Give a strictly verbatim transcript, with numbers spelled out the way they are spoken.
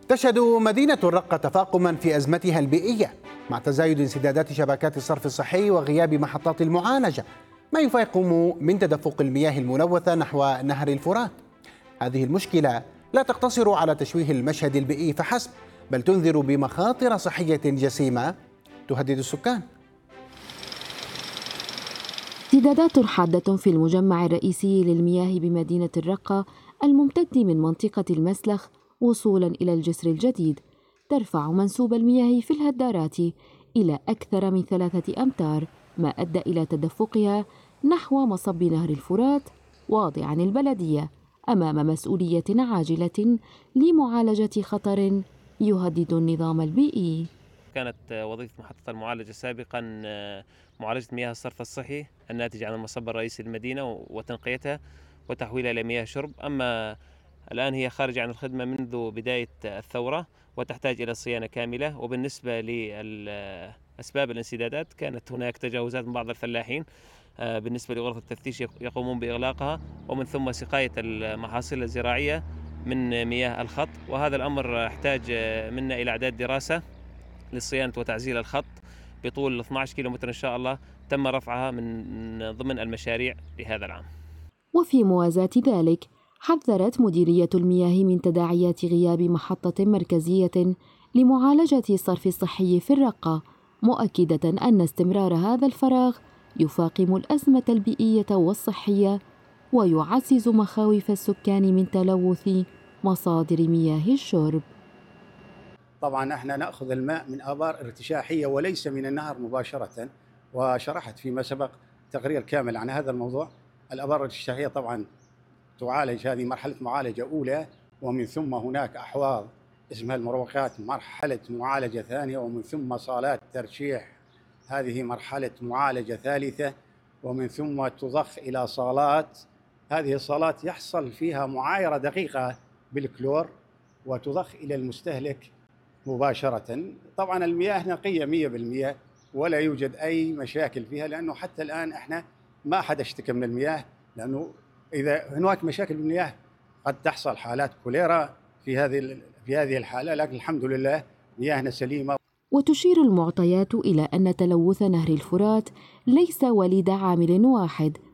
تشهد مدينة الرقة تفاقما في أزمتها البيئية مع تزايد انسدادات شبكات الصرف الصحي وغياب محطات المعالجة، ما يفاقم من تدفق المياه الملوثة نحو نهر الفرات. هذه المشكلة لا تقتصر على تشويه المشهد البيئي فحسب، بل تنذر بمخاطر صحية جسيمة تهدد السكان. امتدادات حادة في المجمع الرئيسي للمياه بمدينة الرقة الممتد من منطقة المسلخ وصولا إلى الجسر الجديد ترفع منسوب المياه في الهدارات إلى أكثر من ثلاثة أمتار، ما أدى إلى تدفقها نحو مصب نهر الفرات، واضعا البلدية أمام مسؤولية عاجلة لمعالجة خطر يهدد النظام البيئي. كانت وظيفة محطة المعالجة سابقا معالجة مياه الصرف الصحي الناتجة عن المصب الرئيسي للمدينة وتنقيتها وتحويلها إلى مياه شرب، أما الآن هي خارجة عن الخدمة منذ بداية الثورة وتحتاج إلى صيانة كاملة. وبالنسبة لأسباب الانسدادات كانت هناك تجاوزات من بعض الفلاحين بالنسبة لغرفة التفتيش يقومون بإغلاقها، ومن ثم سقاية المحاصيل الزراعية من مياه الخط، وهذا الأمر يحتاج منا إلى إعداد دراسة لصيانة وتعزيل الخط بطول اثني عشر كيلومتر إن شاء الله، تم رفعها من ضمن المشاريع لهذا العام. وفي موازاة ذلك حذرت مديرية المياه من تداعيات غياب محطة مركزية لمعالجة الصرف الصحي في الرقة، مؤكدة أن استمرار هذا الفراغ يفاقم الأزمة البيئية والصحية ويعزز مخاوف السكان من تلوث مصادر مياه الشرب. طبعا احنا ناخذ الماء من ابار ارتشاحيه وليس من النهر مباشره، وشرحت فيما سبق تقرير كامل عن هذا الموضوع. الابار الارتشاحيه طبعا تعالج، هذه مرحله معالجه اولى، ومن ثم هناك احواض اسمها المروقات مرحله معالجه ثانيه، ومن ثم صالات ترشيح هذه مرحله معالجه ثالثه، ومن ثم تضخ الى صالات. هذه الصالات يحصل فيها معايره دقيقه بالكلور وتضخ الى المستهلك مباشرة. طبعا المياه نقية مية بالمية ولا يوجد أي مشاكل فيها، لأنه حتى الآن إحنا ما حدا اشتكى من المياه، لأنه إذا هناك مشاكل بالمياه قد تحصل حالات كوليرا في هذه في هذه الحالة، لكن الحمد لله مياهنا سليمة. وتشير المعطيات إلى أن تلوث نهر الفرات ليس وليد عامل واحد،